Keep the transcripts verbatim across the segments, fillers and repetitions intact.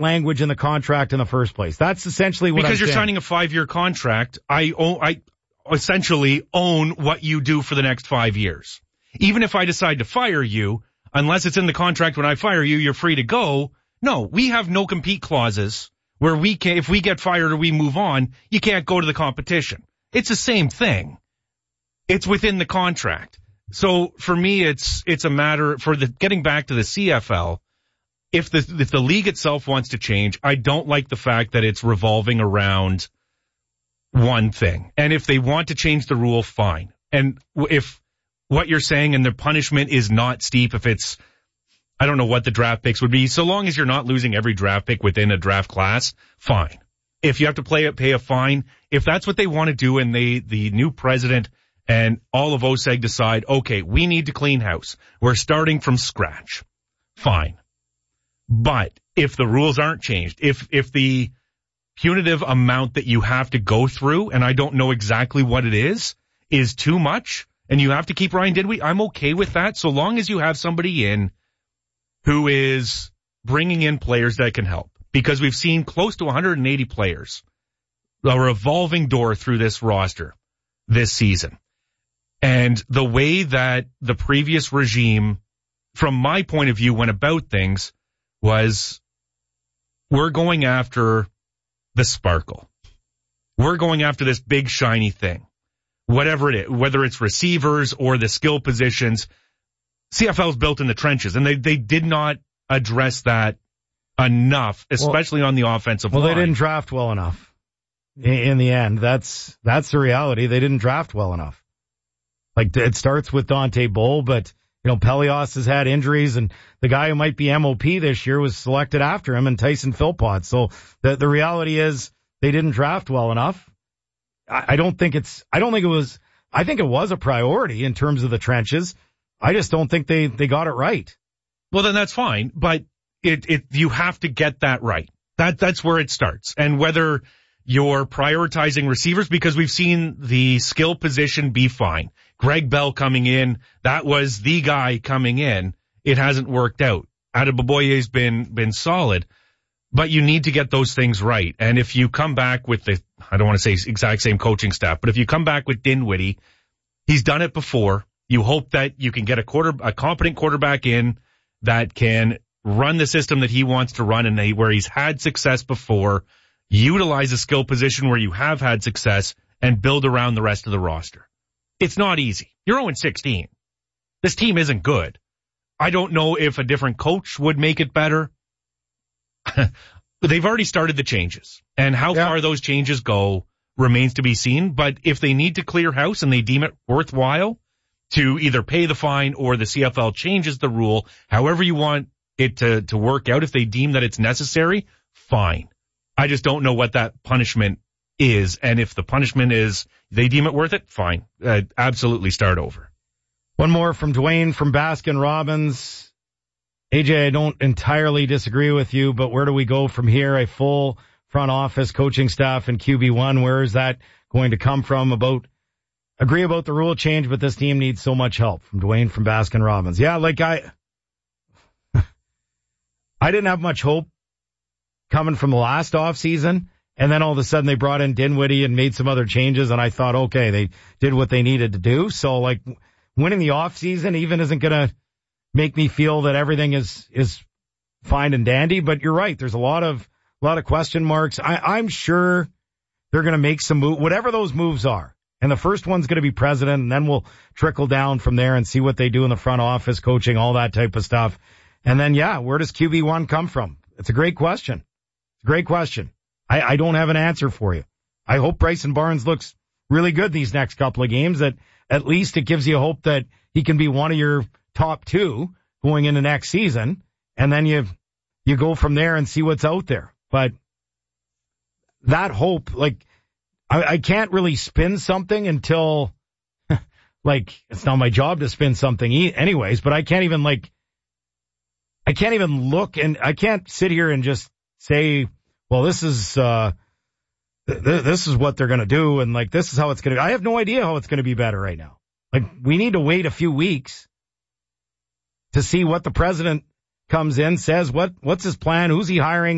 language in the contract in the first place. That's essentially what I'm saying. Because you're signing a five-year contract, I own, I essentially own what you do for the next five years. Even if I decide to fire you, unless it's in the contract when I fire you, you're free to go. No, we have no compete clauses where we can, if we get fired or we move on, you can't go to the competition. It's the same thing. It's within the contract. So for me, it's, it's a matter for the, getting back to the C F L. If the, if the league itself wants to change, I don't like the fact that it's revolving around one thing. And if they want to change the rule, fine. And if what you're saying and the punishment is not steep, if it's, I don't know what the draft picks would be, so long as you're not losing every draft pick within a draft class, fine. If you have to play it, pay a fine, if that's what they want to do and they, the new president and all of O S E G decide, okay, we need to clean house, we're starting from scratch, fine. But if the rules aren't changed, if, if the punitive amount that you have to go through, and I don't know exactly what it is, is too much, and you have to keep Ryan Dinwiddie, I'm okay with that, so long as you have somebody in who is bringing in players that can help. Because we've seen close to one hundred eighty players, a revolving door through this roster this season. And the way that the previous regime, from my point of view, went about things was, we're going after the sparkle. We're going after this big shiny thing. Whatever it is, whether it's receivers or the skill positions, C F L's built in the trenches, and they, they did not address that enough, especially well, on the offensive well, line. Well, they didn't draft well enough. In, in the end, that's, that's the reality. They didn't draft well enough. Like, it starts with Dante Bull, but, you know, Pelios has had injuries, and the guy who might be M O P this year was selected after him, and Tyson Philpott. So the, the reality is they didn't draft well enough. I don't think it's, I don't think it was, I think it was a priority in terms of the trenches. I just don't think they, they got it right. Well, then that's fine, but it, it, you have to get that right. That, that's where it starts. And whether you're prioritizing receivers, because we've seen the skill position be fine. Greg Bell coming in, that was the guy coming in. It hasn't worked out. Adeboboye's been, been solid. But you need to get those things right. And if you come back with the, I don't want to say exact same coaching staff, but if you come back with Dinwiddie, he's done it before. You hope that you can get a quarter, a competent quarterback in that can run the system that he wants to run and they, where he's had success before, utilize a skill position where you have had success and build around the rest of the roster. It's not easy. You're oh and sixteen. This team isn't good. I don't know if a different coach would make it better. They've already started the changes, and how yeah. far those changes go remains to be seen. But if they need to clear house and they deem it worthwhile to either pay the fine or the C F L changes the rule, however you want it to, to work out, if they deem that it's necessary, fine. I just don't know what that punishment is. And if the punishment is they deem it worth it, fine. Uh, absolutely start over. One more from Dwayne from Baskin Robbins. A J, I don't entirely disagree with you, but where do we go from here? A full front office, coaching staff, and Q B one, where is that going to come from? About agree about the rule change, but this team needs so much help. From Dwayne from Baskin Robbins. Yeah, like I, I didn't have much hope coming from the last off season, and then all of a sudden they brought in Dinwiddie and made some other changes, and I thought, okay, they did what they needed to do. So like winning the off season even isn't gonna make me feel that everything is, is fine and dandy, but you're right. There's a lot of, a lot of question marks. I, I'm sure they're going to make some move, whatever those moves are. And the first one's going to be president, and then we'll trickle down from there and see what they do in the front office, coaching, all that type of stuff. And then, yeah, where does Q B one come from? It's a great question. It's a great question. I, I don't have an answer for you. I hope Bryson Barnes looks really good these next couple of games, that at least it gives you hope that he can be one of your top two going into next season, and then you you go from there and see what's out there. But that hope, like, I, I can't really spin something until, like, it's not my job to spin something e- anyways, but I can't even, like, I can't even look, and I can't sit here and just say, well, this is, uh, th- this is what they're going to do, and, like, this is how it's going to, I have no idea how it's going to be better right now. Like, we need to wait a few weeks to see what the president comes in, says, what, what's his plan, who's he hiring,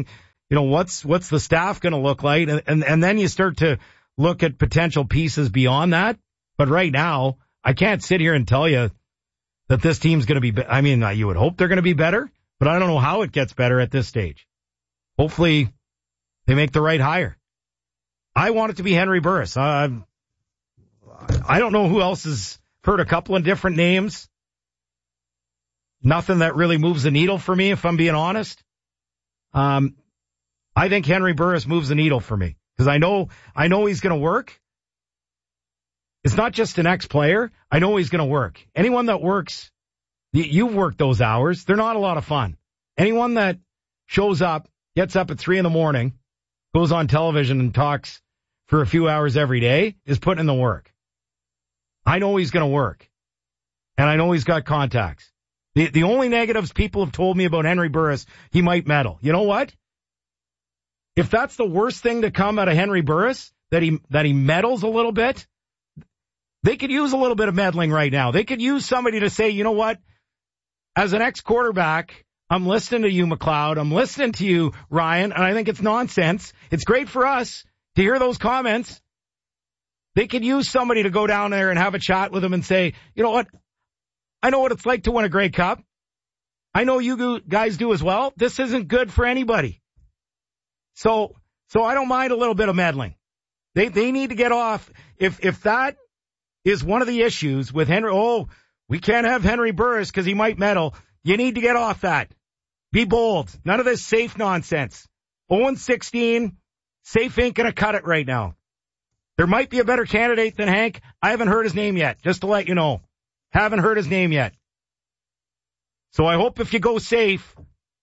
you know, what's, what's the staff going to look like? And, and, and then you start to look at potential pieces beyond that. But right now, I can't sit here and tell you that this team's going to be, be- I mean, you would hope they're going to be better, but I don't know how it gets better at this stage. Hopefully they make the right hire. I want it to be Henry Burris. Uh, I don't know who else has heard a couple of different names. Nothing that really moves the needle for me, if I'm being honest. Um, I think Henry Burris moves the needle for me because I know, I know he's going to work. It's not just an ex-player. I know he's going to work. Anyone that works, you've worked those hours. They're not a lot of fun. Anyone that shows up, gets up at three in the morning, goes on television and talks for a few hours every day is putting in the work. I know he's going to work. And I know he's got contacts. The, the only negatives people have told me about Henry Burris, he might meddle. You know what? If that's the worst thing to come out of Henry Burris, that he, that he meddles a little bit, they could use a little bit of meddling right now. They could use somebody to say, you know what? As an ex-quarterback, I'm listening to you, McLeod. I'm listening to you, Ryan, and I think it's nonsense. It's great for us to hear those comments. They could use somebody to go down there and have a chat with them and say, you know what? I know what it's like to win a Grey Cup. I know you guys do as well. This isn't good for anybody. So, so I don't mind a little bit of meddling. They, they need to get off. If, if that is one of the issues with Henry, oh, we can't have Henry Burris because he might meddle. You need to get off that. Be bold. None of this safe nonsense. oh and sixteen, safe ain't going to cut it right now. There might be a better candidate than Hank. I haven't heard his name yet, just to let you know. Haven't heard his name yet. So I hope if you go safe,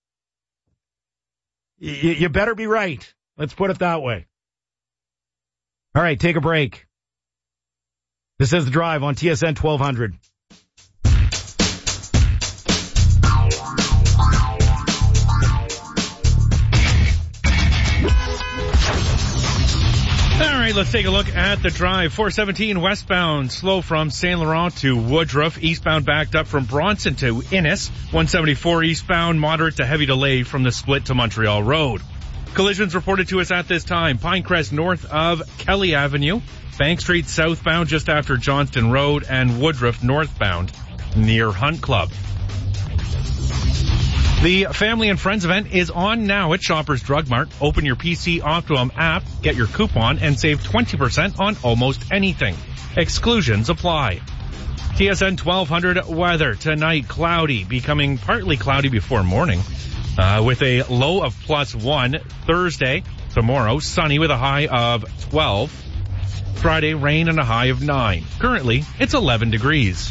y- you better be right. Let's put it that way. All right, take a break. This is The Drive on T S N twelve hundred. All right, let's take a look at the drive. four seventeen westbound, slow from Saint Laurent to Woodruff. Eastbound backed up from Bronson to Innis. one seventy-four eastbound, moderate to heavy delay from the split to Montreal Road. Collisions reported to us at this time. Pinecrest north of Kelly Avenue. Bank Street southbound just after Johnston Road, and Woodruff northbound near Hunt Club. The Family and Friends event is on now at Shoppers Drug Mart. Open your P C Optimum app, get your coupon, and save twenty percent on almost anything. Exclusions apply. T S N twelve hundred weather. Tonight, cloudy, becoming partly cloudy before morning, uh, with a low of plus one. Thursday, tomorrow, sunny with a high of twelve. Friday, rain and a high of nine. Currently, it's eleven degrees.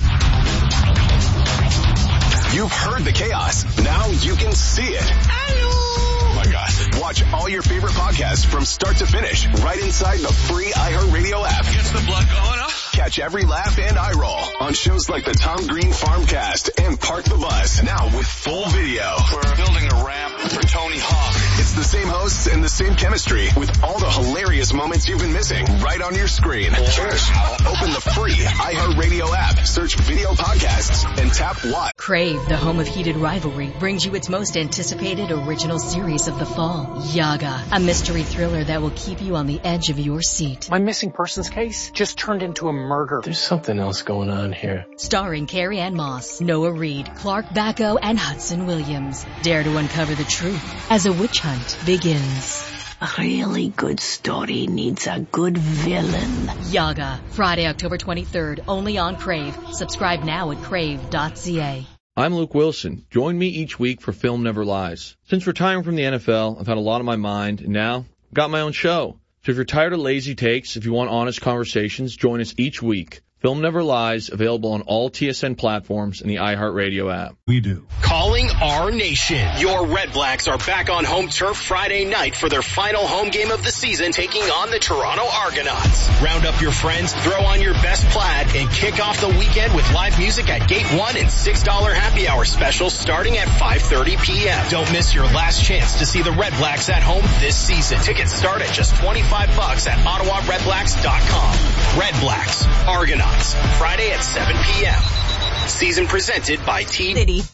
You've heard the chaos. Now you can see it. Oh my God. Watch all your favorite podcasts from start to finish right inside the free iHeartRadio app. Gets the blood going up. Catch every laugh and eye roll on shows like the Tom Green Farmcast and Park the Bus. Now with full video. We're building a ramp for Tony Hawk. It's the same hosts and the same chemistry with all the hilarious moments you've been missing right on your screen. Just open the free iHeartRadio app, search video podcasts, and tap watch. Crave, the home of heated rivalry, brings you its most anticipated original series of the fall, Yaga, a mystery thriller that will keep you on the edge of your seat. My missing persons case just turned into a murder. There's something else going on here. Starring Carrie Ann Moss, Noah Reid, Clark Bacco, and Hudson Williams. Dare to uncover the truth as a witch hunt begins. A really good story needs a good villain. Yaga, Friday, October twenty-third, only on Crave. Subscribe now at crave dot c a. I'm Luke Wilson. Join me each week for Film Never Lies. Since retiring from the N F L, I've had a lot on my mind, and now I've got my own show. So if you're tired of lazy takes, if you want honest conversations, join us each week. Film Never Lies, available on all T S N platforms and the iHeartRadio app. We do. Calling our nation. Your Red Blacks are back on home turf Friday night for their final home game of the season, taking on the Toronto Argonauts. Round up your friends, throw on your best plaid, and kick off the weekend with live music at Gate one and six dollar happy hour specials starting at five thirty p.m. Don't miss your last chance to see the Red Blacks at home this season. Tickets start at just twenty-five bucks at ottawa red blacks dot com. Red Blacks, Argonauts, Friday at seven p.m. Season presented by T. City.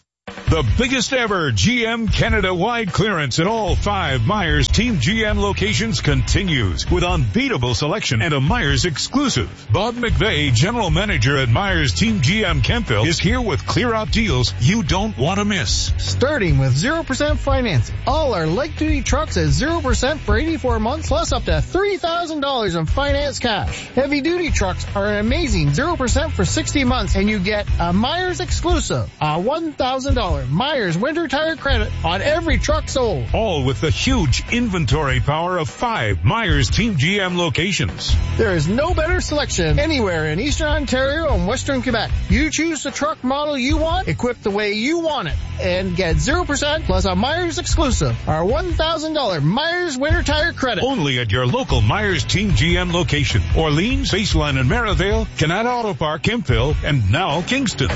The biggest ever G M Canada-wide clearance in all five Myers Team G M locations continues with unbeatable selection and a Myers exclusive. Bob McVeigh, General Manager at Myers Team G M Kempville, is here with clear-out deals you don't want to miss. Starting with zero percent financing. All our light-duty trucks at zero percent for eighty-four months, plus up to three thousand dollars in finance cash. Heavy-duty trucks are an amazing zero percent for sixty months, and you get a Myers exclusive, a one thousand dollars Myers winter tire credit on every truck sold. All with the huge inventory power of five Myers Team G M locations. There is no better selection anywhere in Eastern Ontario and Western Quebec. You choose the truck model you want, equipped the way you want it, and get zero percent plus a Myers exclusive, our one thousand dollars Myers winter tire credit. Only at your local Myers Team G M location. Orleans, Baseline and Merivale, Canada Auto Park, Kempville, and now Kingston.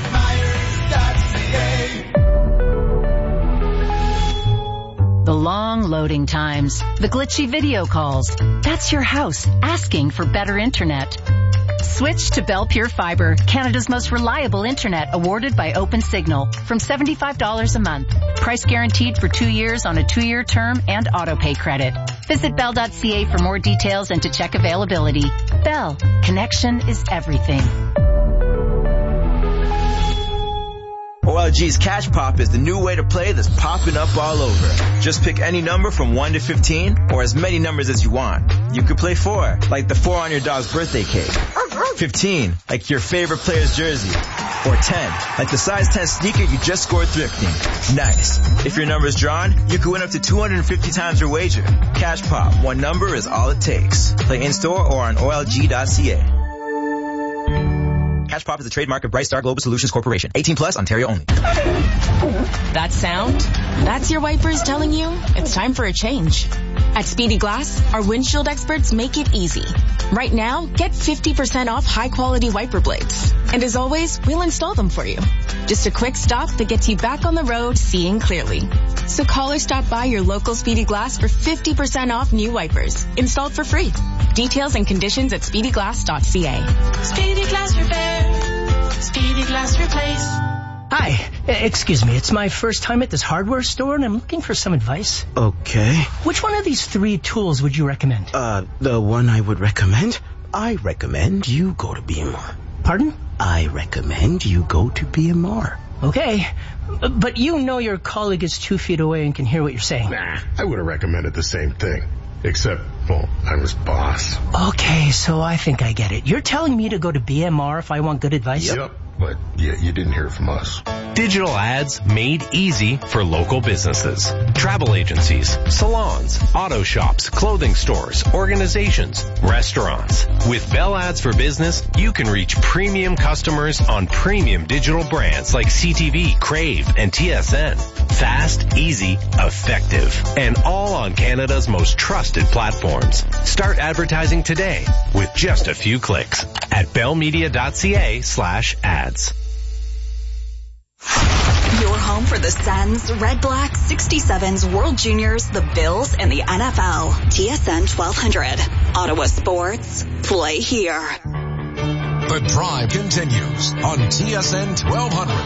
The long loading times, the glitchy video calls. That's your house asking for better internet. Switch to Bell Pure Fiber, Canada's most reliable internet, awarded by OpenSignal, from seventy-five dollars a month. Price guaranteed for two years on a two-year term and auto-pay credit. Visit bell dot c a for more details and to check availability. Bell, connection is everything. O L G's Cash Pop is the new way to play that's popping up all over. Just pick any number from one to fifteen, or as many numbers as you want. You could play four, like the four on your dog's birthday cake. fifteen, like your favorite player's jersey. Or ten, like the size ten sneaker you just scored thrifting. Nice. If your number's drawn, you could win up to two hundred fifty times your wager. Cash Pop, one number is all it takes. Play in-store or on O L G dot c a. Cash Pop is a trademark of Bright Star Global Solutions Corporation. eighteen plus, Ontario only. That sound? That's your wipers telling you it's time for a change. At Speedy Glass, our windshield experts make it easy. Right now, get fifty percent off high-quality wiper blades. And as always, we'll install them for you. Just a quick stop that gets you back on the road seeing clearly. So call or stop by your local Speedy Glass for fifty percent off new wipers. Installed for free. Details and conditions at speedy glass dot c a. Speedy Glass Repair. Speedy Glass Replace. Hi, excuse me, it's my first time at this hardware store and I'm looking for some advice. Okay. Which one of these three tools would you recommend? Uh, the one I would recommend? I recommend you go to B M R. Pardon? I recommend you go to B M R. Okay, but you know your colleague is two feet away and can hear what you're saying. Nah, I would have recommended the same thing. Except, well, I'm his boss. Okay, so I think I get it. You're telling me to go to B M R if I want good advice? Yep. But yeah, you didn't hear from us. Digital ads made easy for local businesses. Travel agencies, salons, auto shops, clothing stores, organizations, restaurants. With Bell Ads for Business, you can reach premium customers on premium digital brands like C T V, Crave, and T S N. Fast, easy, effective, and all on Canada's most trusted platforms. Start advertising today with just a few clicks at bell media dot c a slash ads. Your home for the Sens, Red Black, sixty-sevens, World Juniors, the Bills, and the N F L. T S N twelve hundred. Ottawa Sports. Play here. The drive continues on T S N twelve hundred.